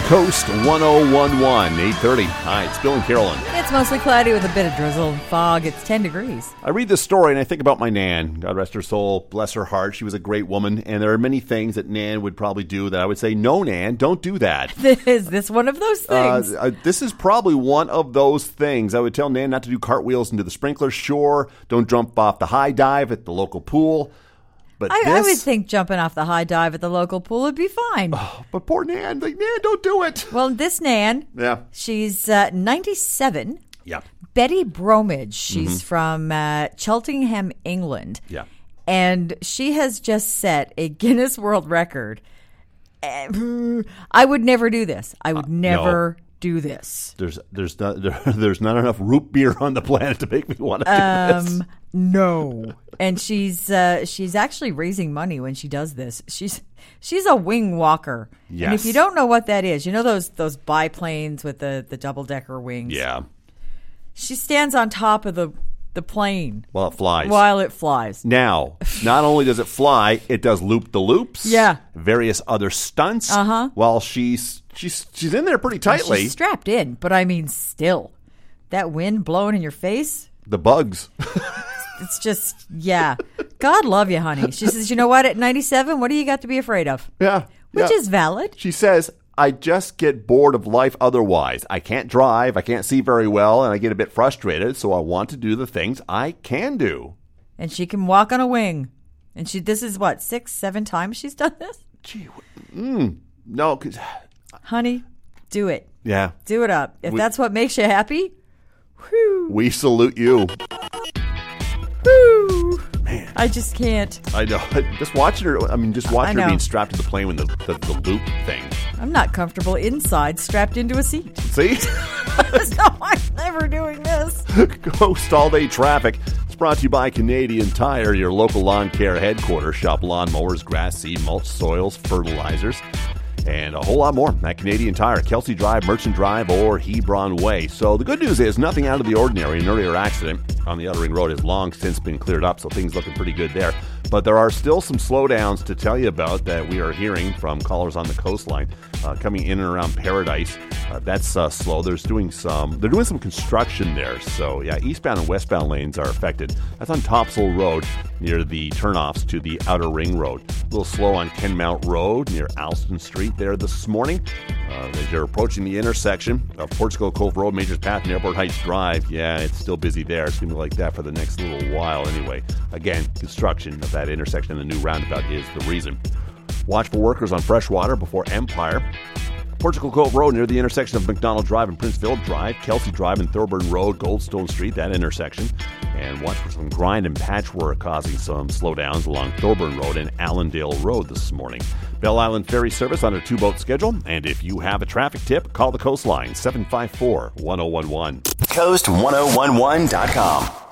Coast 1011, 8:30. Hi, it's Bill and Carolyn. It's mostly cloudy with a bit of drizzle and fog. It's 10 degrees. I read this story and I think about my Nan. God rest her soul, bless her heart. She was a great woman, and there are many things that Nan would probably do that I would say, no, Nan, don't do that. Is this one of those things? This is probably one of those things. I would tell Nan not to do cartwheels into the sprinkler. Sure, don't jump off the high dive at the local pool. But I would think jumping off the high dive at the local pool would be fine. Oh, but poor Nan, Nan, don't do it. Well, this Nan, she's 97. Yeah. Betty Bromage. She's from Cheltenham, England. Yeah. And she has just set a Guinness World Record. I would never do this. I would never do this. There's not enough root beer on the planet to make me want to do this. No. And she's actually raising money when she does this. She's a wing walker. Yes. And if you don't know what that is, you know those biplanes with the double-decker wings? Yeah. She stands on top of the plane. While it flies. Now, not only does it fly, it does loop-the-loops. Yeah. Various other stunts. Uh-huh. While she's in there pretty tightly. She's strapped in, but I mean still. That wind blowing in your face. The bugs. It's just, yeah. God love you, honey. She says, you know what? At 97, what do you got to be afraid of? Yeah. Which is valid. She says, I just get bored of life otherwise. I can't drive. I can't see very well. And I get a bit frustrated. So I want to do the things I can do. And she can walk on a wing. And this is what, 6-7 times she's done this? Gee, no. 'Cause, honey, do it. Yeah. Do it up. If that's what makes you happy, whew. We salute you. Whew. Man. I just can't. I know. Just watching her being strapped to the plane with the loop thing. I'm not comfortable inside, strapped into a seat. See? So I'm never doing this. Coast All Day Traffic. It's brought to you by Canadian Tire, your local lawn care headquarters. Shop lawn mowers, grass seed, mulch, soils, fertilizers, and a whole lot more at Canadian Tire, Kelsey Drive, Merchant Drive, or Hebron Way. So the good news is nothing out of the ordinary. An earlier accident on the Outer Ring Road has long since been cleared up, so things looking pretty good there. But there are still some slowdowns to tell you about that we are hearing from callers on the coastline coming in and around Paradise. That's slow. They're doing some construction there. So yeah, eastbound and westbound lanes are affected. That's on Topsail Road near the turnoffs to the Outer Ring Road. A little slow on Kenmount Road near Alston Street there this morning. As you're approaching the intersection of Portugal Cove Road, Majors Path, and Airport Heights Drive, yeah, it's still busy there. It's going to be like that for the next little while anyway. Again, construction of that intersection and the new roundabout is the reason. Watch for workers on Freshwater before Empire. Portugal Cove Road near the intersection of McDonald Drive and Prince Philip Drive, Kelsey Drive and Thurburn Road, Goldstone Street, that intersection. And watch for some grind and patchwork causing some slowdowns along Thurburn Road and Allendale Road this morning. Bell Island Ferry service on a 2-boat schedule. And if you have a traffic tip, call the Coastline, 754-1011. Coast1011.com